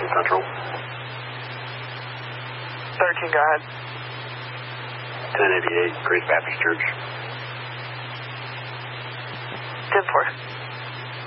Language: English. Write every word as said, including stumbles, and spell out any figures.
Mission Central. thirteen, go ahead. ten eighty-eight, Grace Baptist Church. ten four.